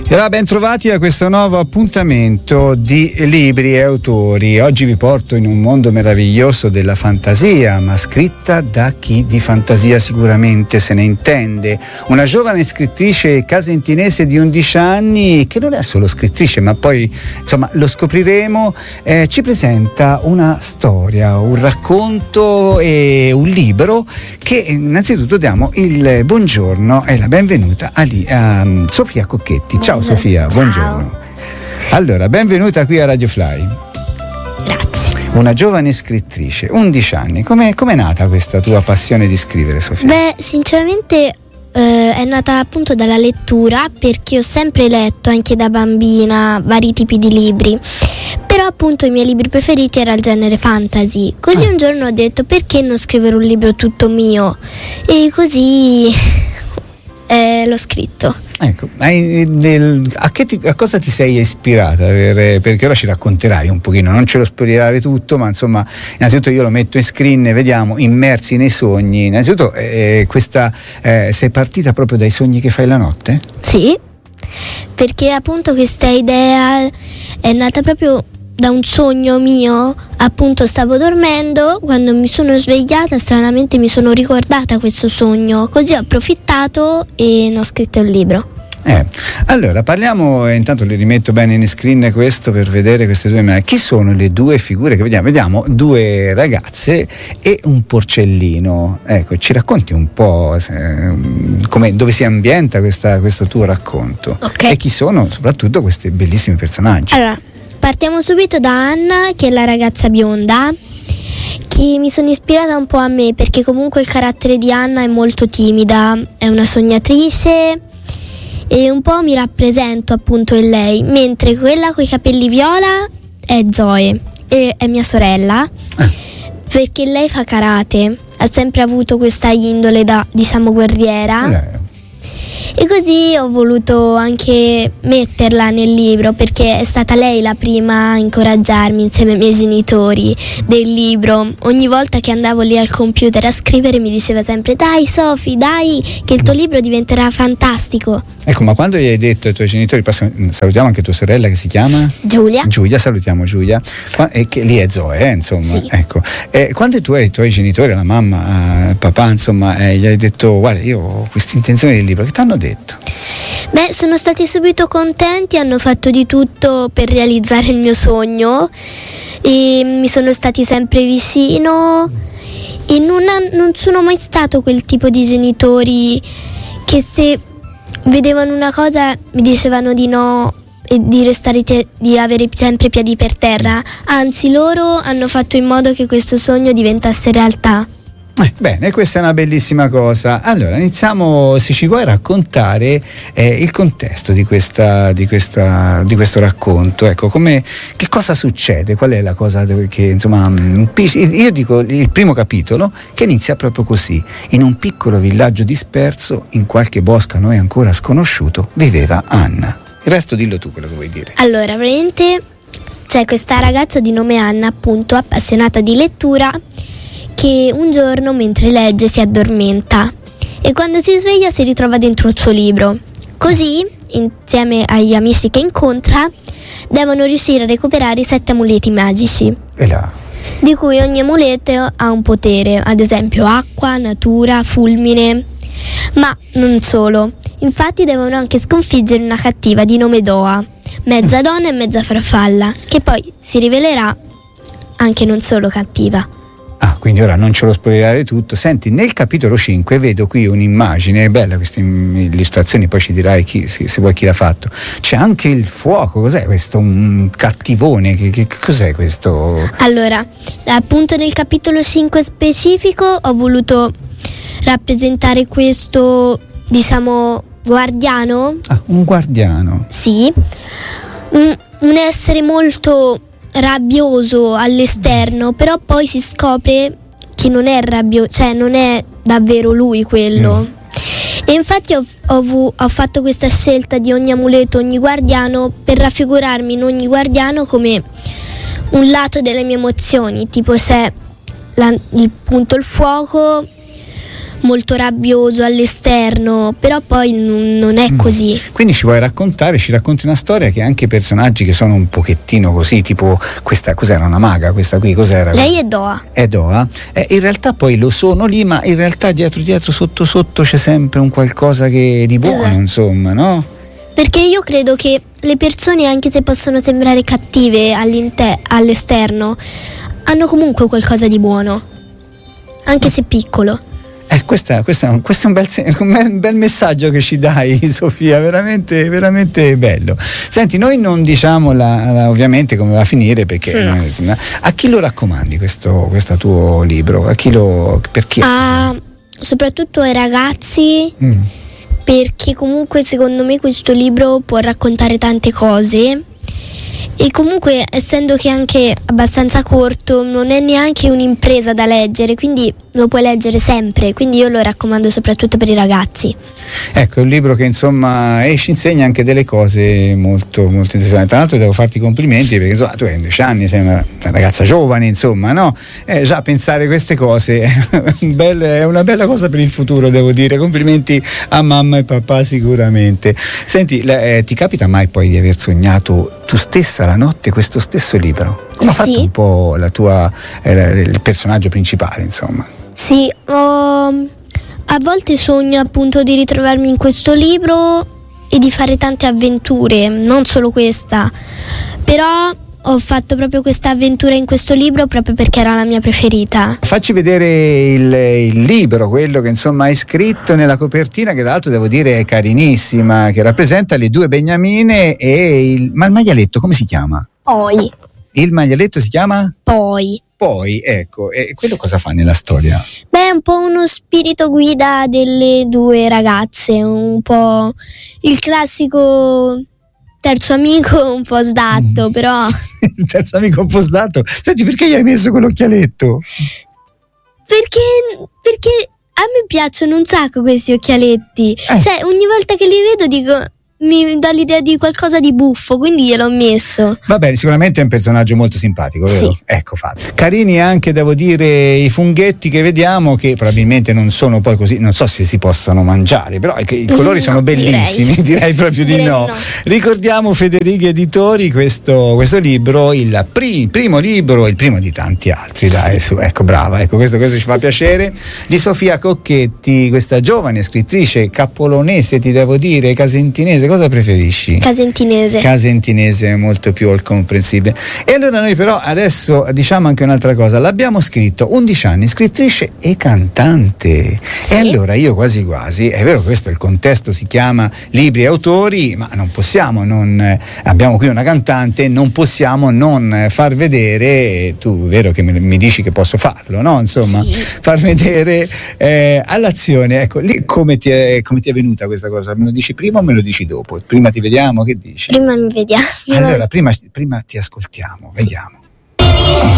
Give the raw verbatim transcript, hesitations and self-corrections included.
E allora ben trovati a questo nuovo appuntamento di libri e autori. Oggi vi porto in un mondo meraviglioso della fantasia, ma scritta da chi di fantasia sicuramente se ne intende. Una giovane scrittrice casentinese di undici anni, che non è solo scrittrice, ma poi insomma lo scopriremo, eh, ci presenta una storia, un racconto e un libro che innanzitutto diamo il buongiorno e la benvenuta a, lì, a Sofia Cocchetti. Ciao Sofia, Ciao. Buongiorno. Allora, benvenuta qui a Radio Fly. Grazie. Una giovane scrittrice, undici anni. Com'è, com'è nata questa tua passione di scrivere, Sofia? Beh, sinceramente eh, è nata appunto dalla lettura, perché ho sempre letto anche da bambina vari tipi di libri. Però appunto i miei libri preferiti era il genere fantasy. Così Ah. un giorno ho detto: perché non scrivere un libro tutto mio? E così eh, l'ho scritto. Ecco, hai del, a, che ti, a cosa ti sei ispirata? Per, perché ora ci racconterai un pochino, non ce lo spoilerare tutto, ma insomma, innanzitutto io lo metto in screen e vediamo, immersi nei sogni. Innanzitutto, eh, questa eh, sei partita proprio dai sogni che fai la notte? Sì, perché appunto questa idea è nata proprio da un sogno mio. Appunto stavo dormendo, quando mi sono svegliata stranamente mi sono ricordata questo sogno, così ho approfittato e ne ho scritto il libro. Eh, allora parliamo, e intanto le rimetto bene in screen questo per vedere queste due immagini. Chi sono le due figure che vediamo? Vediamo due ragazze e un porcellino. Ecco, ci racconti un po' eh, come, dove si ambienta questa, questo tuo racconto? Ok. E chi sono soprattutto questi bellissimi personaggi? Allora, partiamo subito da Anna, che è la ragazza bionda, che mi sono ispirata un po' a me, perché comunque il carattere di Anna è molto timida, è una sognatrice e un po' mi rappresento appunto in lei, mentre quella coi capelli viola è Zoe, e è mia sorella, perché lei fa karate, ha sempre avuto questa indole da, diciamo, guerriera. Eh, E così ho voluto anche metterla nel libro, perché è stata lei la prima a incoraggiarmi insieme ai miei genitori del libro. Ogni volta che andavo lì al computer a scrivere mi diceva sempre: dai Sofi, dai, che il tuo libro diventerà fantastico. Ecco, ma quando gli hai detto ai tuoi genitori, passiamo, salutiamo anche tua sorella che si chiama? Giulia. Giulia, salutiamo Giulia, Qua, e che lì è Zoe, eh, insomma, Sì. ecco. E quando tu ai tuoi genitori, la mamma, il papà, insomma, eh, gli hai detto: guarda, io ho questa intenzione del libro, che ti hanno detto? Beh, sono stati subito contenti, hanno fatto di tutto per realizzare il mio sogno e mi sono stati sempre vicino, e non, han- non sono mai stato quel tipo di genitori che se vedevano una cosa mi dicevano di no e di restare te- di avere sempre i piedi per terra. Anzi, loro hanno fatto in modo che questo sogno diventasse realtà. Eh, bene, questa è una bellissima cosa. Allora, iniziamo, se ci vuoi raccontare eh, il contesto di, questa, di, questa, di questo racconto. Ecco, come, che cosa succede? Qual è la cosa dove, che, insomma, un pis- io dico il primo capitolo che inizia proprio così: in un piccolo villaggio disperso, in qualche bosco a noi ancora sconosciuto, viveva Anna. Il resto dillo tu quello che vuoi dire. Allora, veramente c'è questa ragazza di nome Anna, appunto, appassionata di lettura, che un giorno mentre legge si addormenta e quando si sveglia si ritrova dentro il suo libro. Così, insieme agli amici che incontra, devono riuscire a recuperare i sette amuleti magici, E là. di cui ogni amuleto ha un potere, ad esempio acqua, natura, fulmine. Ma non solo, infatti devono anche sconfiggere una cattiva di nome Doa, mezza donna e mezza farfalla, che poi si rivelerà anche non solo cattiva. Ah, quindi ora non ce lo spoilerare tutto. Senti, nel capitolo cinque vedo qui un'immagine, è bella questa illustrazione, poi ci dirai chi, se, se vuoi chi l'ha fatto. C'è anche il fuoco, cos'è questo? Un cattivone, che, che cos'è questo? Allora, appunto nel capitolo cinque specifico ho voluto rappresentare questo, diciamo, guardiano. Ah, un guardiano. Sì, un, un essere molto rabbioso all'esterno, però poi si scopre che non è rabbioso, cioè non è davvero lui quello. Mm. E infatti ho, ho, ho fatto questa scelta di ogni amuleto, ogni guardiano, per raffigurarmi in ogni guardiano come un lato delle mie emozioni, tipo se la, il punto il fuoco molto rabbioso all'esterno, però poi n- non è così. Mm. Quindi ci vuoi raccontare, ci racconti una storia che anche personaggi che sono un pochettino così, tipo questa, cos'era, una maga questa qui, cos'era? Lei è Doa. È Doa, eh, in realtà poi lo sono lì, ma in realtà dietro dietro sotto sotto c'è sempre un qualcosa che di buono, esatto. Insomma, no? Perché io credo che le persone, anche se possono sembrare cattive all'esterno, hanno comunque qualcosa di buono, anche se piccolo. Eh, questa, questa, questo è un bel, un bel messaggio che ci dai, Sofia, veramente, veramente bello. Senti, noi non diciamo la, la, ovviamente come va a finire, perché no. A chi lo raccomandi questo, questo tuo libro? A chi lo, perché? A, soprattutto ai ragazzi, mm. perché comunque secondo me questo libro può raccontare tante cose. E comunque, essendo che è anche abbastanza corto, non è neanche un'impresa da leggere, quindi lo puoi leggere sempre, quindi io lo raccomando soprattutto per i ragazzi. Ecco, è un libro che insomma e ci insegna anche delle cose molto molto interessanti. Tra l'altro devo farti i complimenti, perché insomma tu hai undici anni, sei una, una ragazza giovane, insomma, no? Eh, già pensare queste cose è, un bel, è una bella cosa per il futuro, devo dire. Complimenti a mamma e papà sicuramente. Senti, eh, ti capita mai poi di aver sognato tu stessa la notte questo stesso libro? Come ha sì. fatto un po' la tua eh, il personaggio principale, insomma? Sì, ho, a volte sogno appunto di ritrovarmi in questo libro e di fare tante avventure, non solo questa, però ho fatto proprio questa avventura in questo libro proprio perché era la mia preferita. Facci vedere il, il libro, quello che insomma hai scritto nella copertina, che tra l'altro devo dire è carinissima, che rappresenta le due beniamine e il, ma il maialetto come si chiama? Poi. Il maialetto si chiama? Poi. Poi, ecco, e quello cosa fa nella storia? Beh, è un po' uno spirito guida delle due ragazze, un po' il classico terzo amico un po' sdatto, mm. però... Il terzo amico un po' sdatto? Senti, perché gli hai messo quell'occhialetto? Perché, perché a me piacciono un sacco questi occhialetti, eh. Cioè ogni volta che li vedo dico... mi dà l'idea di qualcosa di buffo, quindi gliel'ho messo. Va bene, sicuramente è un personaggio molto simpatico, vero? Sì. Ecco fatto. Carini anche, devo dire, i funghetti che vediamo, che probabilmente non sono poi così, non so se si possano mangiare, però è che i colori no, sono bellissimi, direi, direi proprio direi di no. no. Ricordiamo Federighi Editori, questo, questo libro, il pri, primo libro, il primo di tanti altri, dai, sì. su, ecco, brava, ecco, questo, questo ci fa piacere, di Sofia Cocchetti, questa giovane scrittrice cappolonese, ti devo dire, casentinese. Cosa preferisci? Casentinese. Casentinese è molto più all comprensibile. E allora noi però adesso diciamo anche un'altra cosa. L'abbiamo scritto, undici anni, scrittrice e cantante. Sì. E allora io quasi quasi, è vero, questo il contesto si chiama libri e autori, ma non possiamo non, abbiamo qui una cantante, non possiamo non far vedere, tu vero che mi, mi dici che posso farlo, no? Insomma, sì. far vedere eh, all'azione, ecco, lì come ti, è, come ti è venuta questa cosa? Me lo dici prima o me lo dici dopo? Prima ti vediamo, che dici? Prima mi vediamo. Allora, prima, prima ti ascoltiamo, sì. Vediamo.